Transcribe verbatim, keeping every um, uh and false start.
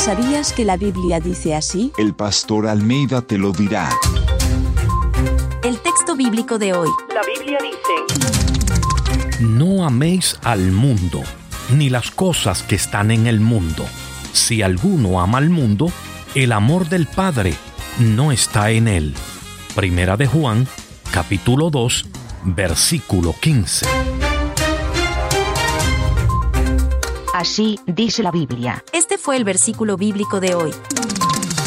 ¿Sabías que la Biblia dice así? El pastor Almeida te lo dirá. El texto bíblico de hoy. La Biblia dice: No améis al mundo, ni las cosas que están en el mundo. Si alguno ama al mundo, el amor del Padre no está en él. Primera de Juan, capítulo dos, versículo quince. Así dice la Biblia. Este fue el versículo bíblico de hoy.